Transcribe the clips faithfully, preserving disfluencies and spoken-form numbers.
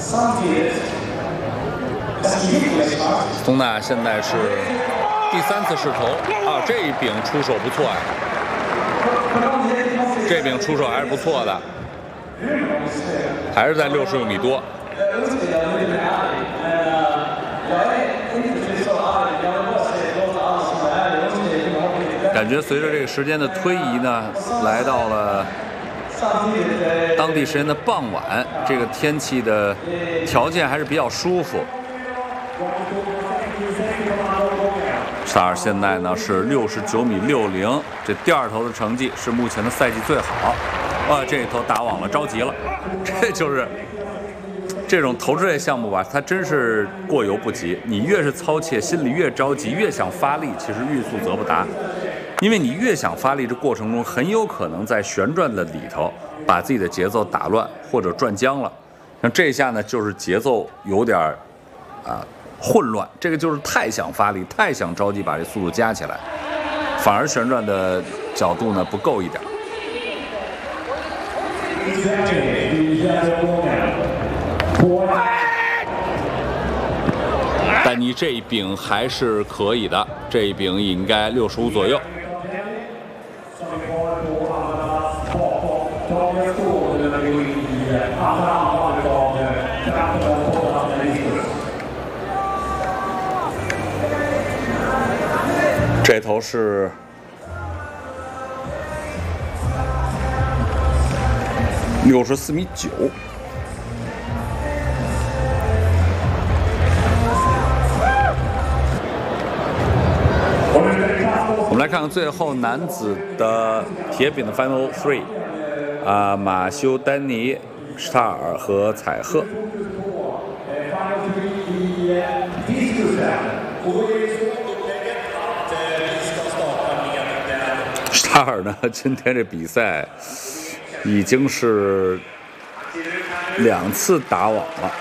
宗纳现在是第三次试投啊，这一柄出手不错呀，这柄出手还是不错的，还是在六十六米多。感觉随着这个时间的推移呢，来到了当地时间的傍晚，这个天气的条件还是比较舒服。沙尔现在呢是六十九米六零，这第二投的成绩是目前的赛季最好。哇，这一投打网了，着急了。这就是这种投掷类项目吧，它真是过犹不及。你越是操切，心里越着急，越想发力，其实欲速则不达。因为你越想发力，这过程中很有可能在旋转的里头把自己的节奏打乱或者转僵了。像这一下呢，就是节奏有点啊混乱，这个就是太想发力，太想着急把这速度加起来，反而旋转的角度呢不够一点。但你这一柄还是可以的，这一柄应该六十五左右。这头是六十四米九。我们来看看最后男子的铁饼的 Final Three， 啊，马修、丹尼、施塔尔和采赫。施塔尔呢，今天这比赛已经是两次打网了。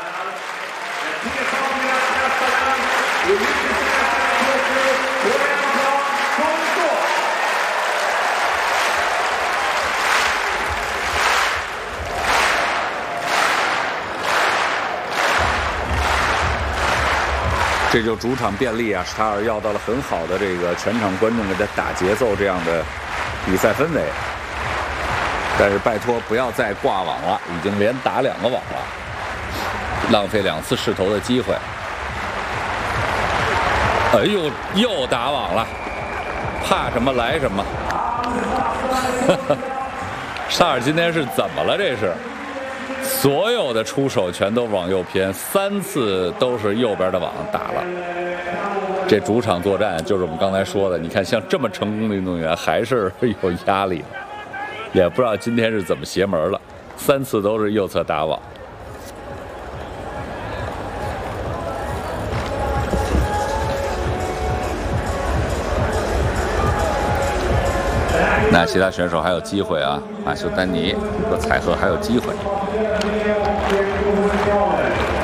这就主场便利啊，施塔尔要到了很好的这个全场观众给他打节奏这样的比赛氛围。但是拜托不要再挂网了，已经连打两个网了，浪费两次试投的机会。哎呦，又打网了，怕什么来什么。沙尔今天是怎么了？这是所有的出手全都往右偏，三次都是右边的网打了。这主场作战就是我们刚才说的，你看像这么成功的运动员还是有压力的。也不知道今天是怎么邪门了，三次都是右侧打网。那其他选手还有机会啊，马修、丹尼和采赫还有机会。